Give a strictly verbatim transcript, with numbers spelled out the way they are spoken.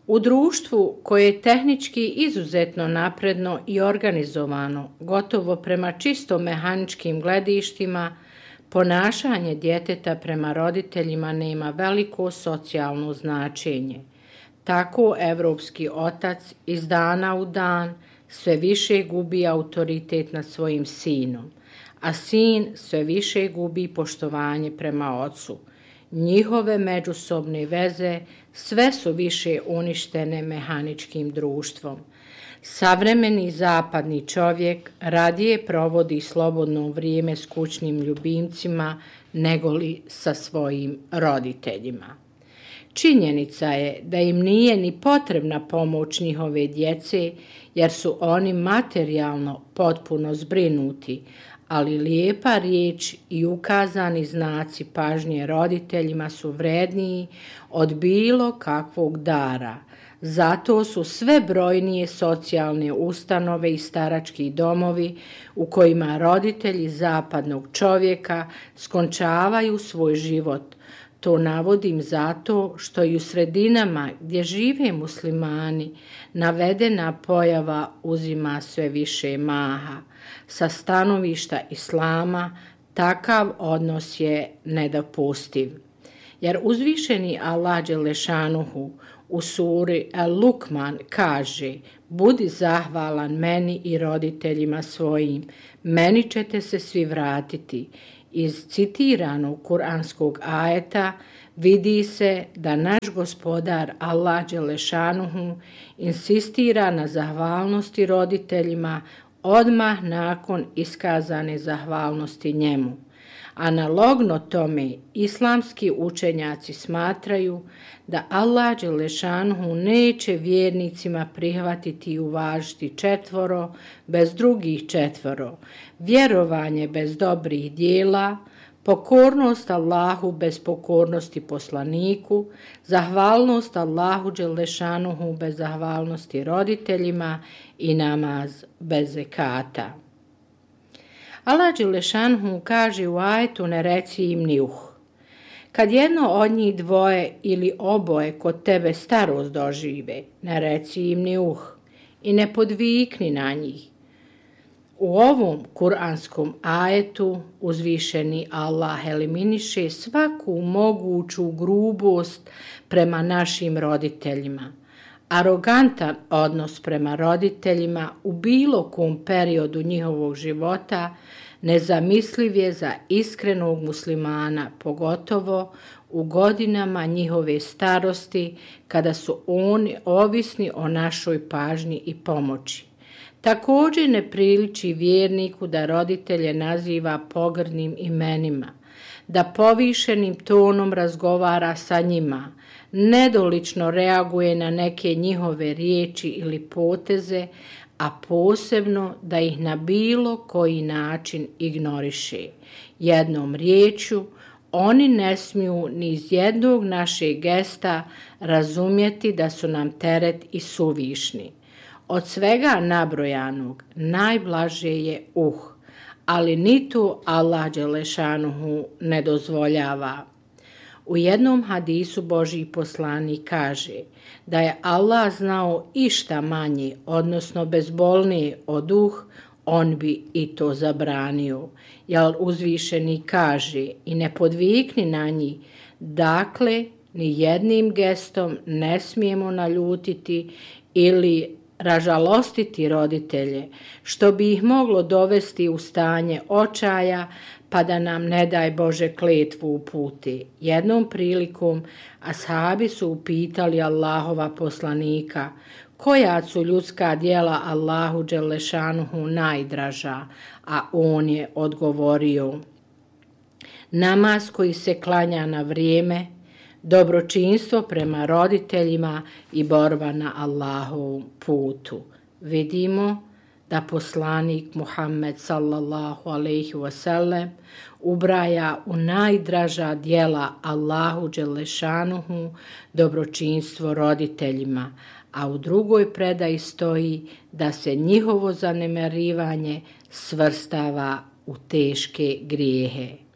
U društvu koje je tehnički izuzetno napredno i organizovano, gotovo prema čisto mehaničkim gledištima, ponašanje djeteta prema roditeljima nema veliko socijalno značenje. Tako evropski otac iz dana u dan sve više gubi autoritet nad svojim sinom, a sin sve više gubi poštovanje prema ocu. Njihove međusobne veze sve su više uništene mehaničkim društvom. Savremeni zapadni čovjek radije provodi slobodno vrijeme s kućnim ljubimcima negoli sa svojim roditeljima. Činjenica je da im nije ni potrebna pomoć njihove djece jer su oni materijalno potpuno zbrinuti, ali lijepa riječ i ukazani znaci pažnje roditeljima su vredniji od bilo kakvog dara. Zato su sve brojnije socijalne ustanove i starački domovi u kojima roditelji zapadnog čovjeka skončavaju svoj život. To navodim zato što i u sredinama gdje žive muslimani navedena pojava uzima sve više maha. Sa stanovišta islama takav odnos je nedopustiv. Jer uzvišeni Allah dželešanuhu u suri Al-Lukman kaže: budi zahvalan meni i roditeljima svojim, meni ćete se svi vratiti. Iz citiranog kuranskog ajeta vidi se da naš gospodar Allah dželešanuhu insistira na zahvalnosti roditeljima odmah nakon iskazane zahvalnosti njemu. Analogno tome, islamski učenjaci smatraju da Allah dželešanuhu neće vjernicima prihvatiti i uvažiti četvoro bez drugih četvoro, vjerovanje bez dobrih dijela, pokornost Allahu bez pokornosti poslaniku, zahvalnost Allahu dželešanuhu bez zahvalnosti roditeljima i namaz bez zekata. Allah dželešanuhu kaže u ajetu: ne reci im ni uh. Kad jedno od njih dvoje ili oboje kod tebe starost dožive, ne reci im ni uh i ne podvikni na njih. U ovom kuranskom ajetu uzvišeni Allah eliminiše svaku moguću grubost prema našim roditeljima. Arogantan odnos prema roditeljima u bilo kom periodu njihovog života nezamisliv je za iskrenog muslimana, pogotovo u godinama njihove starosti kada su oni ovisni o našoj pažnji i pomoći. Također ne priliči vjerniku da roditelje naziva pogrdnim imenima, da povišenim tonom razgovara sa njima, nedolično reaguje na neke njihove riječi ili poteze, a posebno da ih na bilo koji način ignoriše. Jednom riječju, oni ne smiju ni iz jednog našeg gesta razumjeti da su nam teret i suvišni. Od svega nabrojanog najblaže je uh, ali ni to Allah dželešanuhu ne dozvoljava. U jednom hadisu Božji poslanik kaže da je Allah znao išta manje, odnosno bezbolnije od uh, on bi i to zabranio. Jer uzvišeni kaže: i ne podvikni na njih. Dakle, ni jednim gestom ne smijemo naljutiti ili ražalostiti roditelje, što bi ih moglo dovesti u stanje očaja, pa da nam ne daj Bože kletvu uputi. Jednom prilikom ashabi su upitali Allahova poslanika koja su ljudska djela Allahu dželešanuhu najdraža, a on je odgovorio: namaz koji se klanja na vrijeme, dobročinstvo prema roditeljima i borba na Allahovom putu. Vidimo da poslanik Muhammed sallallahu alejhi ve sellem ubraja u najdraža djela Allahu dželešanuhu dobročinstvo roditeljima, a u drugoj predaji stoji da se njihovo zanemarivanje svrstava u teške grijehe.